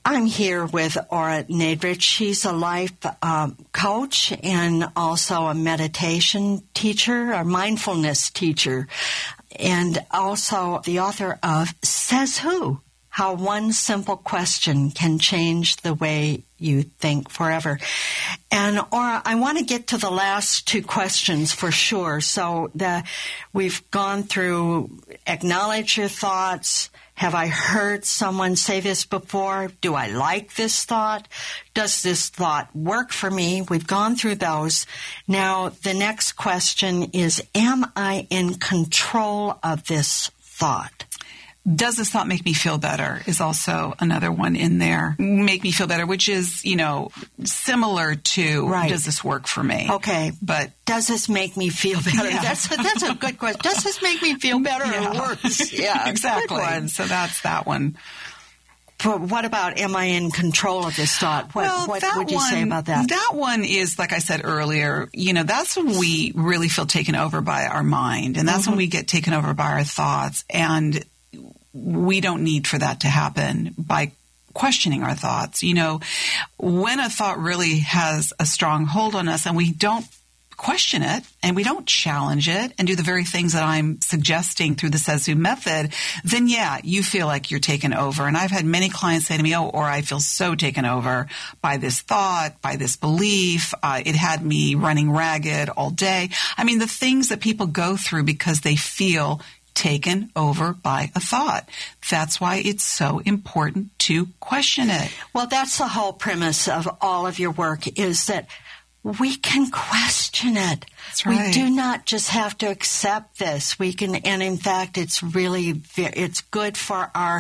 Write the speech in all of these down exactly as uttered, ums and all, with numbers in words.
I'm here with Ora Nadrich. She's a life um, coach and also a meditation teacher, a mindfulness teacher, and also the author of Says Who? How One Simple Question Can Change the Way You Think Forever. And Ora, I want to get to the last two questions for sure. So the, we've gone through acknowledge your thoughts. Have I heard someone say this before? Do I like this thought? Does this thought work for me? We've gone through those. Now, the next question is, am I in control of this thought? Does this thought make me feel better is also another one in there. Make me feel better, which is, you know, similar to, right. Does this work for me? Okay. But does this make me feel better? Yeah. That's, a, that's a good question. Does this make me feel better yeah. or worse? Yeah, exactly. So that's that one. But what about, am I in control of this thought? What, well, what that would you one, say about that? That one is, like I said earlier, you know, that's when we really feel taken over by our mind. And that's mm-hmm. when we get taken over by our thoughts. And we don't need for that to happen by questioning our thoughts. You know, when a thought really has a strong hold on us and we don't question it and we don't challenge it and do the very things that I'm suggesting through the Says Who method, then yeah, you feel like you're taken over. And I've had many clients say to me, oh, or I feel so taken over by this thought, by this belief. Uh, it had me running ragged all day. I mean, the things that people go through because they feel taken over by a thought. That's why it's so important to question it. Well, that's the whole premise of all of your work, is that we can question it. That's right. We do not just have to accept this. We can, and in fact, it's really, it's good for our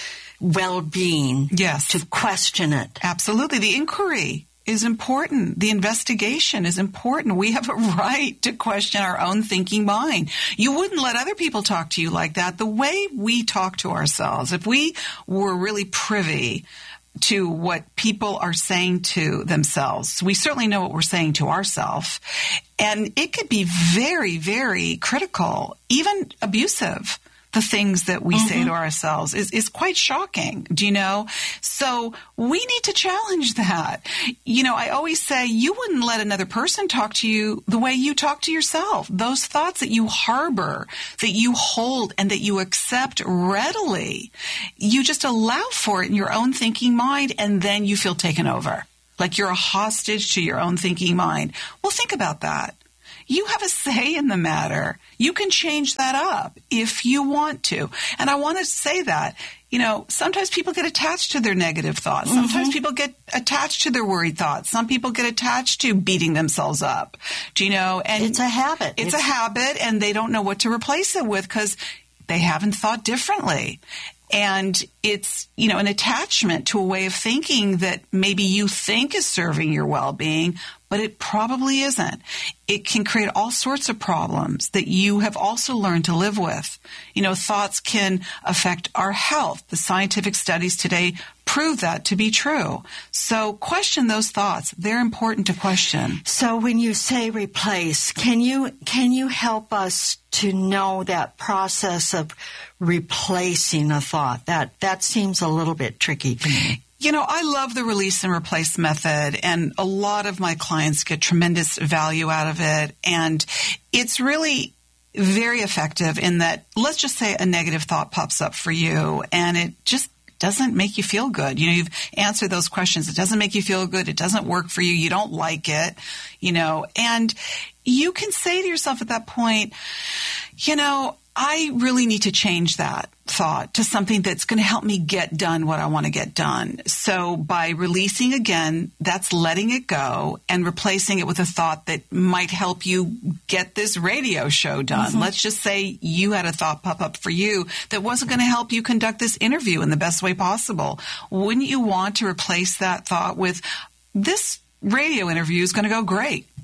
well-being. Yes. To question it. Absolutely. The inquiry is important. The investigation is important. We have a right to question our own thinking mind. You wouldn't let other people talk to you like that. The way we talk to ourselves, if we were really privy to what people are saying to themselves, we certainly know what we're saying to ourselves. And it could be very, very critical, even abusive. The things that we mm-hmm. say to ourselves is, is quite shocking, do you know? So we need to challenge that. You know, I always say you wouldn't let another person talk to you the way you talk to yourself. Those thoughts that you harbor, that you hold, and that you accept readily, you just allow for it in your own thinking mind, and then you feel taken over. Like you're a hostage to your own thinking mind. Well, think about that. You have a say in the matter. You can change that up if you want to. And I want to say that, you know, sometimes people get attached to their negative thoughts. Sometimes mm-hmm. people get attached to their worried thoughts. Some people get attached to beating themselves up. Do you know? And it's a habit. It's, it's a habit, and they don't know what to replace it with because they haven't thought differently. And it's, you know, an attachment to a way of thinking that maybe you think is serving your well-being, but it probably isn't. It can create all sorts of problems that you have also learned to live with. You know, thoughts can affect our health. The scientific studies today prove that to be true. So question those thoughts. They're important to question. So when you say replace, can you can you help us to know that process of replacing a thought? That that seems a little bit tricky to me. You know, I love the release and replace method, and a lot of my clients get tremendous value out of it. And it's really very effective in that, let's just say a negative thought pops up for you and it just doesn't make you feel good. You know, you've answered those questions. It doesn't make you feel good. It doesn't work for you. You don't like it, you know, and you can say to yourself at that point, you know, I really need to change that thought to something that's going to help me get done what I want to get done. So by releasing again, that's letting it go and replacing it with a thought that might help you get this radio show done. Mm-hmm. Let's just say you had a thought pop up for you that wasn't going to help you conduct this interview in the best way possible. Wouldn't you want to replace that thought with, this radio interview is going to go great?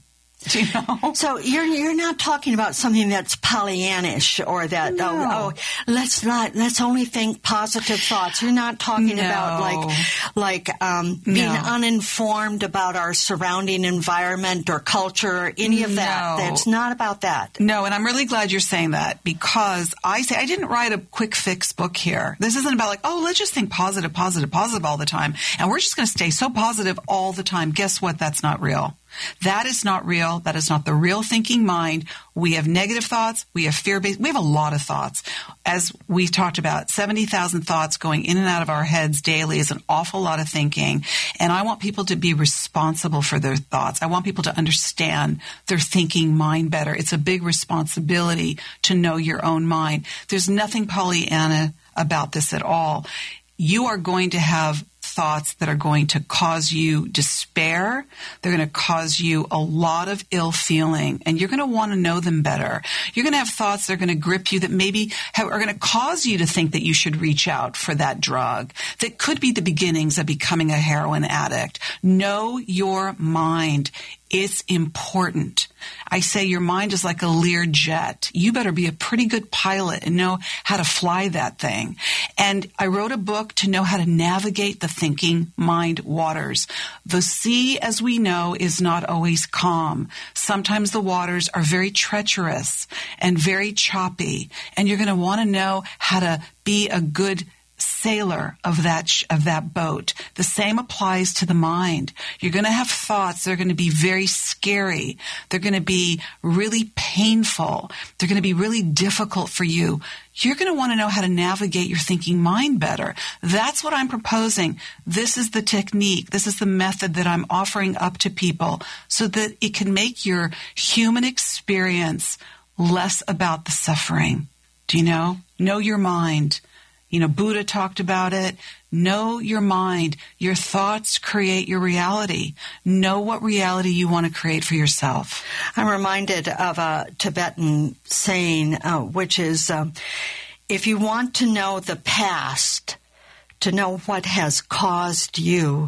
Do you know? So you're you're not talking about something that's Pollyannish or that No. oh, oh let's not let's only think positive thoughts. You're not talking No. about like like um, being No. uninformed about our surrounding environment or culture or any of that. No. That's not about that. No, and I'm really glad you're saying that, because I say I didn't write a quick fix book here. This isn't about like, oh, let's just think positive, positive, positive all the time, and we're just going to stay so positive all the time. Guess what? That's not real. That is not real. That is not the real thinking mind. We have negative thoughts. We have fear-based. We have a lot of thoughts. As we talked about, seventy thousand thoughts going in and out of our heads daily is an awful lot of thinking. And I want people to be responsible for their thoughts. I want people to understand their thinking mind better. It's a big responsibility to know your own mind. There's nothing Pollyanna about this at all. You are going to have thoughts that are going to cause you despair. They're going to cause you a lot of ill feeling, and you're going to want to know them better. You're going to have thoughts that are going to grip you, that maybe have, are going to cause you to think that you should reach out for that drug, that could be the beginnings of becoming a heroin addict. Know your mind. It's important. I say your mind is like a Lear jet. You better be a pretty good pilot and know how to fly that thing. And I wrote a book to know how to navigate the thinking mind waters. The sea, as we know, is not always calm. Sometimes the waters are very treacherous and very choppy. And you're going to want to know how to be a good sailor of that sh- of that boat. The same applies to the mind. You're going to have thoughts that are going to be very scary. They're going to be really painful. They're going to be really difficult for you. You're going to want to know how to navigate your thinking mind better. That's what I'm proposing. This is the technique. This is the method that I'm offering up to people so that it can make your human experience less about the suffering. Do you know? Know your mind. You know, Buddha talked about it. Know your mind. Your thoughts create your reality. Know what reality you want to create for yourself. I'm reminded of a Tibetan saying, uh, which is, um, if you want to know the past, to know what has caused you,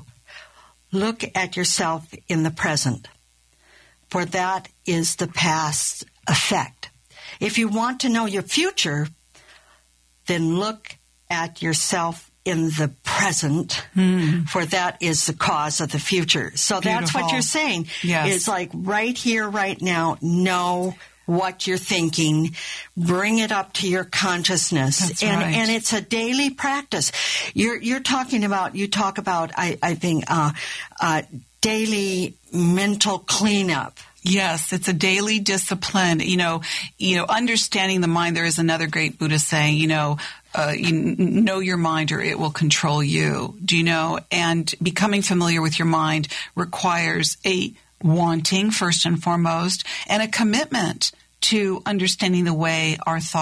look at yourself in the present, for that is the past's effect. If you want to know your future, then look at yourself in the present, mm. for that is the cause of the future. So Beautiful. That's what you're saying. Yes. It's like right here, right now, know what you're thinking, bring it up to your consciousness. That's and, right. and it's a daily practice. You're, you're talking about, you talk about, I, I think, uh, uh, daily mental cleanup. Yes, it's a daily discipline. You know, you know, understanding the mind. There is another great Buddhist saying, you know, uh, you know your mind or it will control you. Do you know? And becoming familiar with your mind requires a wanting, first and foremost, and a commitment to understanding the way our thoughts